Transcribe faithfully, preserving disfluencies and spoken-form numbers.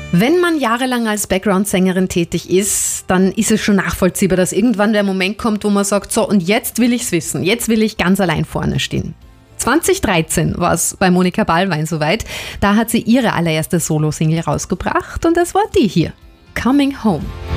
Wenn man jahrelang als Background-Sängerin tätig ist, dann ist es schon nachvollziehbar, dass irgendwann der Moment kommt, wo man sagt, so und jetzt will ich's wissen, jetzt will ich ganz allein vorne stehen. zwanzig dreizehn war es bei Monika Ballwein soweit. Da hat sie ihre allererste Solo-Single rausgebracht und das war die hier, Coming Home.